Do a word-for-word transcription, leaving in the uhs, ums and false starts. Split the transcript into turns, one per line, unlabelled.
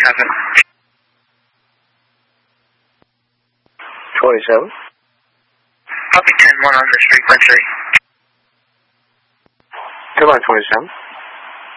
twenty-seven.
twenty-seven.
Copy ten one on this frequency.
Two line twenty-seven.